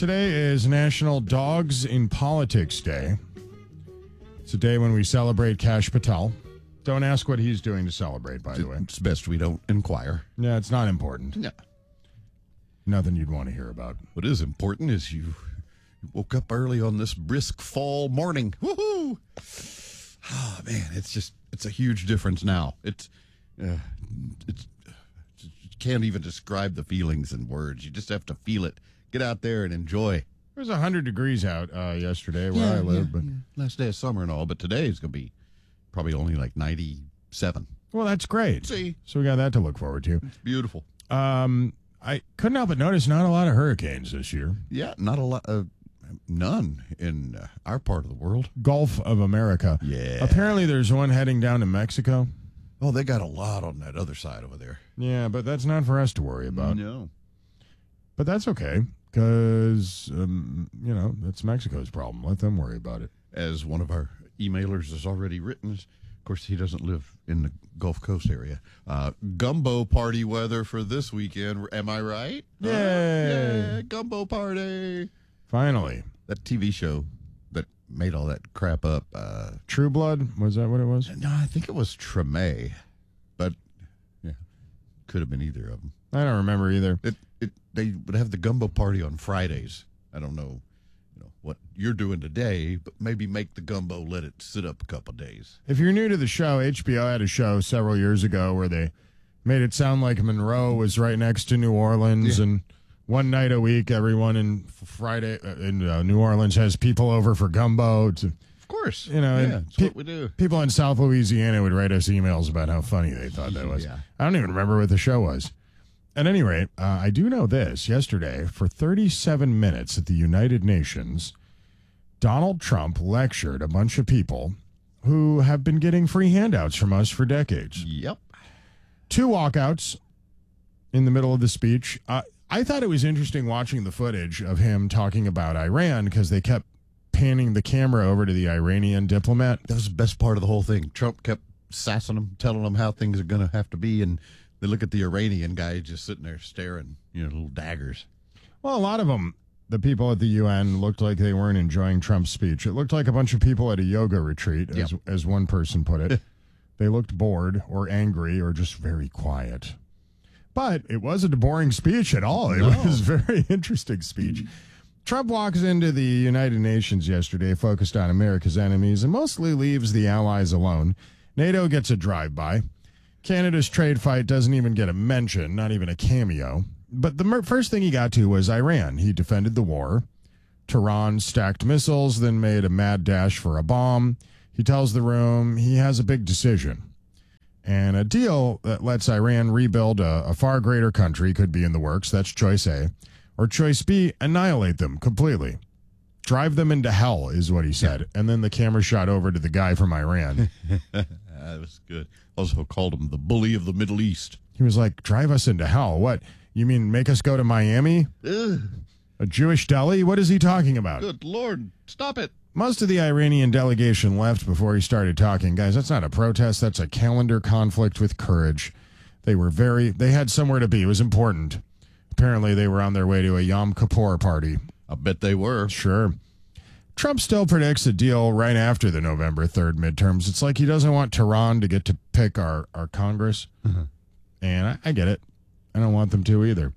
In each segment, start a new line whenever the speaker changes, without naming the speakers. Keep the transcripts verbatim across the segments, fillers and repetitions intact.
Today is National Dogs in Politics Day. It's a day when we celebrate Kash Patel. Don't ask what he's doing to celebrate, by the way.
It's best we don't inquire.
Yeah, it's not important.
Yeah.
Nothing you'd want to hear about.
What is important is you woke up early on this brisk fall morning. Woohoo! Oh, man, it's just, it's a huge difference now. It's, uh, it's, you can't even describe the feelings in words. You just have to feel it. Get out there and enjoy.
It was one hundred degrees out uh, yesterday where
yeah,
I live.
yeah,
but
yeah. Last day of summer and all, but today is going to be probably only like ninety-seven.
Well, that's great.
See?
So we got that to look forward to.
It's beautiful.
Um, I couldn't help but notice not a lot of hurricanes this year.
Yeah, not a lot. Uh, none in uh, our part of the world.
Gulf of America.
Yeah.
Apparently there's one heading down to Mexico.
Oh, they got a lot on that other side over there.
Yeah, but that's not for us to worry about.
No.
But that's okay, because, um, you know, that's Mexico's problem. Let them worry about it.
As one of our emailers has already written, of course, he doesn't live in the Gulf Coast area. Uh, gumbo party weather for this weekend. Am I right?
Yay.
Uh, yeah, gumbo party.
Finally.
That T V show that made all that crap up. Uh,
True Blood? Was that what it was?
no, I think it was Treme, but yeah, could have been either of them.
I don't remember either.
It, it, they would have the gumbo party on Fridays. I don't know, you know what you're doing today, but maybe make the gumbo, let it sit up a couple days.
If you're new to the show, H B O had a show several years ago where they made it sound like Monroe was right next to New Orleans,
Yeah.
and one night a week, everyone in Friday uh, in uh, New Orleans has people over for gumbo. To,
Of course,
you know,
yeah,
and
that's
pe-
what we do.
People in South Louisiana would write us emails about how funny they thought that was.
Yeah.
I don't even remember what the show was. At any rate, uh, I do know this. Yesterday, for thirty-seven minutes at the United Nations, Donald Trump lectured a bunch of people who have been getting free handouts from us for decades.
Yep.
Two walkouts in the middle of the speech. Uh, I thought it was interesting watching the footage of him talking about Iran because they kept panning the camera over to the Iranian diplomat.
That was the best part of the whole thing. Trump kept sassing them, telling them how things are going to have to be, and they look at the Iranian guy just sitting there staring, you know, little daggers.
Well, a lot of them, the people at the U N, looked like they weren't enjoying Trump's speech. It looked like a bunch of people at a yoga retreat, as,
Yep.
as one person put it. They looked bored or angry or just very quiet. But it wasn't a boring speech at all. It
No.
was a very interesting speech. Trump walks into the United Nations yesterday, focused on America's enemies, and mostly leaves the allies alone. NATO gets a drive-by. Canada's trade fight doesn't even get a mention, not even a cameo. But the mer- first thing he got to was Iran. He defended the war. Tehran stacked missiles, then made a mad dash for a bomb. He tells the room he has a big decision. And a deal that lets Iran rebuild a, a far greater country could be in the works. That's choice A. Or choice B, annihilate them completely. Drive them into hell, is what he said. And then the camera shot over to the guy from Iran.
That was good. Also called him the bully of the Middle East.
He was like, drive us into hell. What? You mean make us go to Miami?
Ugh,
A Jewish deli? What is he talking about?
good Lord, stop it.
Most of the Iranian delegation left before he started talking. Guys, that's not a protest. That's a calendar conflict with courage. They were very, they had somewhere to be. It was important. Apparently, they were on their way to a Yom Kippur party.
I bet they were.
Sure. Trump still predicts a deal right after the November third midterms. It's like he doesn't want Tehran to get to pick our, our Congress.
Uh-huh.
And I, I get it. I don't want them to either.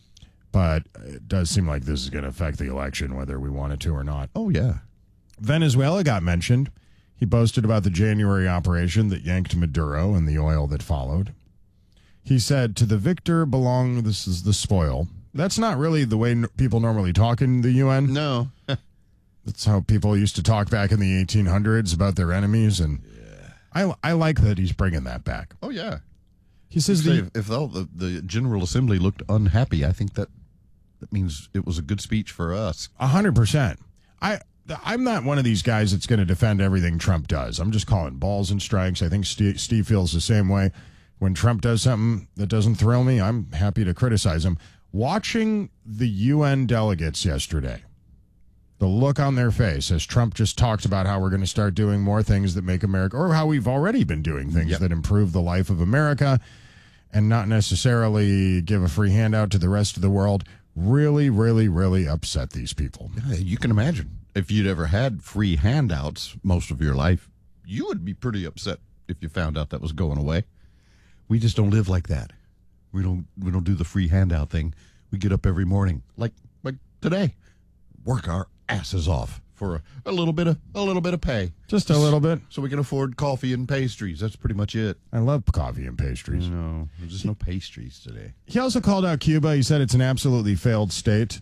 But it does seem like this is going to affect the election, whether we want it to or not.
Oh, yeah.
Venezuela got mentioned. He boasted about the January operation that yanked Maduro and the oil that followed. He said, to the victor belong, this is the spoil. That's not really the way n- people normally talk in the U N.
No.
That's how people used to talk back in the eighteen hundreds about their enemies. And I, I like that he's bringing that back.
Oh, yeah.
He says
Say,
the,
if all the, the General Assembly looked unhappy, I think that that means it was a good speech for us.
one hundred percent. I, I'm not one of these guys that's going to defend everything Trump does. I'm just calling balls and strikes. I think Steve, Steve feels the same way. When Trump does something that doesn't thrill me, I'm happy to criticize him. Watching the U N delegates yesterday, the look on their face as Trump just talked about how we're going to start doing more things that make America, or how we've already been doing things
Yep.
that improve the life of America and not necessarily give a free handout to the rest of the world, really, really, really upset these people.
Yeah, you can imagine. If you'd ever had free handouts most of your life, you would be pretty upset if you found out that was going away. We just don't live like that. We don't we don't do the free handout thing. We get up every morning, like like today, work our asses off for a, a little bit of a little bit of pay.
Just a little bit.
So we can afford coffee and pastries. That's pretty much it.
I love coffee and pastries.
No, there's just no pastries today.
He also called out Cuba. He said it's an absolutely failed state.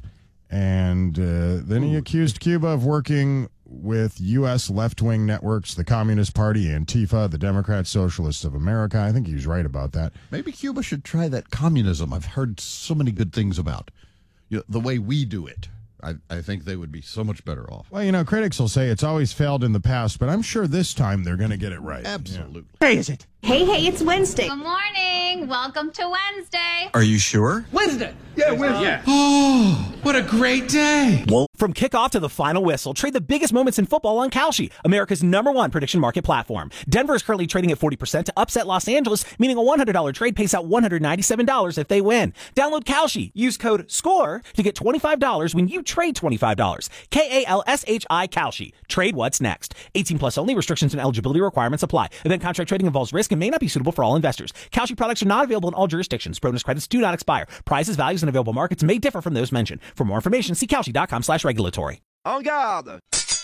And uh, then he accused Cuba of working with U S left-wing networks, the Communist Party, Antifa, the Democrat Socialists of America. I think he was right about that.
Maybe Cuba should try that communism I've heard so many good things about. You know, the way we do it. I, I think they would be so much better off.
Well, you know, critics will say it's always failed in the past, but I'm sure this time they're going to get it right.
Absolutely.
Yeah.
Hey, is it?
Hey, hey, it's Wednesday.
Good morning. Welcome to Wednesday.
Are you sure?
Wednesday. Yeah, Wednesday. Yeah.
Oh, what a great day.
Well, from kickoff to the final whistle, trade the biggest moments in football on Kalshi, America's number one prediction market platform. Denver is currently trading at forty percent to upset Los Angeles, meaning a one hundred dollars trade pays out one hundred ninety-seven dollars if they win. Download Kalshi. Use code SCORE to get twenty-five dollars when you trade twenty-five dollars. K A L S H I Kalshi. Trade what's next. eighteen plus only. Restrictions and eligibility requirements apply. Event contract trading involves risk and may not be suitable for all investors. Kalshi products are not available in all jurisdictions. Bonus credits do not expire. Prices, values, and available markets may differ from those mentioned. For more information, see Kalshi.com slash regulatory.
En garde!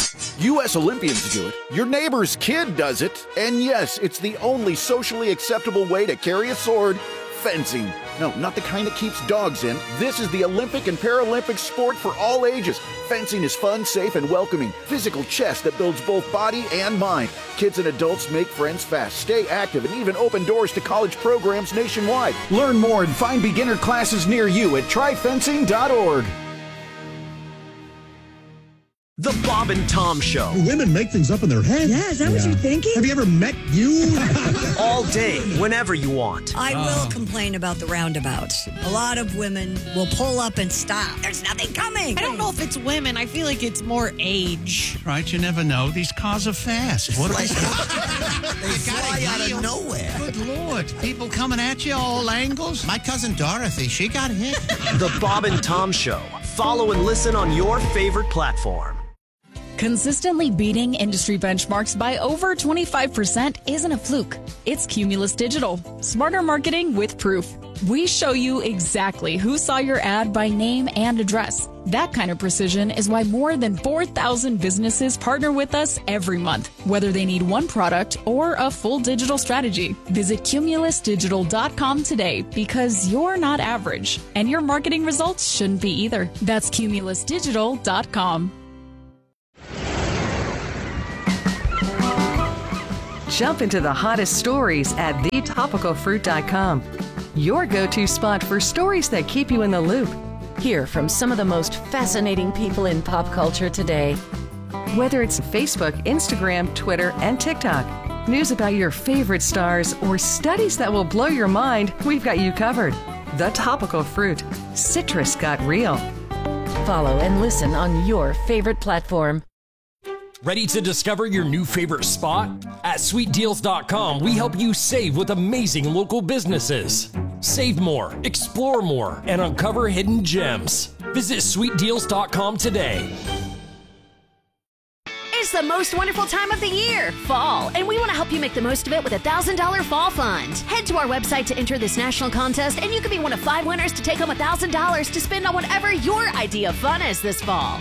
U S Olympians do it. Your neighbor's kid does it. And yes, it's the only socially acceptable way to carry a sword. Fencing. No, not the kind that keeps dogs in. This is the Olympic and Paralympic sport for all ages. Fencing is fun, safe, and welcoming. Physical chess that builds both body and mind. Kids and adults make friends fast, stay active, and even open doors to college programs nationwide. Learn more and find beginner classes near you at try fencing dot org.
The Bob and Tom Show.
Women make things up in their head.
Yeah, is that yeah. what you're thinking?
Have you ever met you?
All day, whenever you want.
I oh. will complain about the roundabouts. A lot of women will pull up and stop. There's nothing coming.
I don't know if it's women. I feel like it's more age.
Right, you never know. These cars are fast. What
like, they fly out of nowhere.
Good Lord. People coming at you all angles. My cousin Dorothy, she got hit.
The Bob and Tom Show. Follow and listen on your favorite platform.
Consistently beating industry benchmarks by over twenty-five percent isn't a fluke. It's Cumulus Digital. Smarter marketing with proof. We show you exactly who saw your ad by name and address. That kind of precision is why more than four thousand businesses partner with us every month, whether they need one product or a full digital strategy. Visit cumulus digital dot com today because you're not average, and your marketing results shouldn't be either. That's cumulus digital dot com.
Jump into the hottest stories at the topical fruit dot com. Your go-to spot for stories that keep you in the loop.
Hear from some of the most fascinating people in pop culture today.
Whether it's Facebook, Instagram, Twitter, and TikTok, news about your favorite stars, or studies that will blow your mind, we've got you covered. The Topical Fruit. Citrus got real.
Follow and listen on your favorite platform.
Ready to discover your new favorite spot? At sweet deals dot com, we help you save with amazing local businesses. Save more, explore more, and uncover hidden gems. Visit sweet deals dot com today.
It's the most wonderful time of the year, fall, and we want to help you make the most of it with a one thousand dollars Fall Fund. Head to our website to enter this national contest, and you could be one of five winners to take home one thousand dollars to spend on whatever your idea of fun is this fall.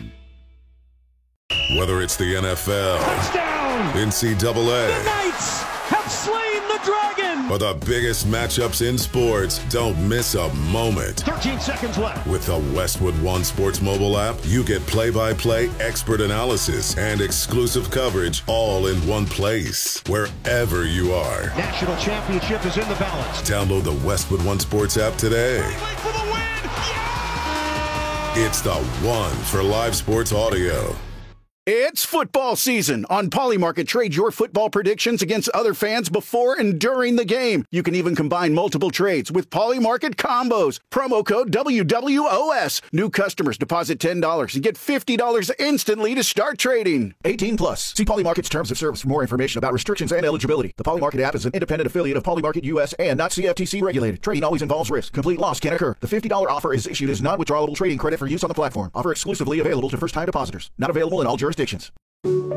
Whether it's the N F L,
touchdown,
N C double A,
the Knights have slain the dragon,
or the biggest matchups in sports, don't miss a moment.
thirteen seconds left.
With the Westwood One Sports mobile app, you get play-by-play expert analysis and exclusive coverage all in one place, wherever you are.
National championship is in the balance.
Download the Westwood One Sports app today.
For the win. Yeah!
It's the one for live sports audio.
It's football season. On Polymarket, trade your football predictions against other fans before and during the game. You can even combine multiple trades with Polymarket combos. Promo code W W O S. New customers deposit ten dollars and get fifty dollars instantly to start trading.
eighteen plus. See Polymarket's terms of service for more information about restrictions and eligibility. The Polymarket app is an independent affiliate of Polymarket U S and not C F T C regulated. Trading always involves risk. Complete loss can occur. The fifty dollars offer is issued as non-withdrawable trading credit for use on the platform. Offer exclusively available to first-time depositors. Not available in all jurisdictions.